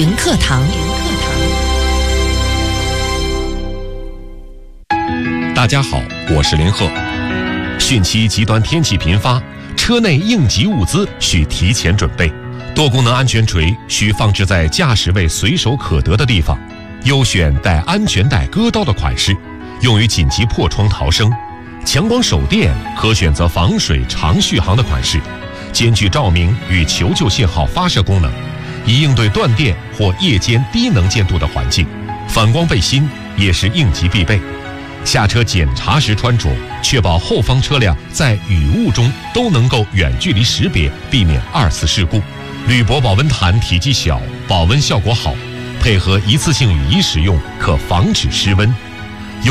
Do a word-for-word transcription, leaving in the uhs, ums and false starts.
云课堂。 大家好，我是林鹤。汛期极端天气频发，车内应急物资需提前准备。多功能安全锤需放置在驾驶位随手可得的地方，优选带安全带割刀的款式，用于紧急破窗逃生。强光手电可选择防水长续航的款式，兼具照明与求救信号发射功能，以应对断电或夜间低能见度的环境。反光背心也是应急必备，下车检查时穿着，确保后方车辆在雨雾中都能够远距离识别，避免二次事故。铝箔保温毯体积小，保温效果好，配合一次性雨衣使用，可防止失温。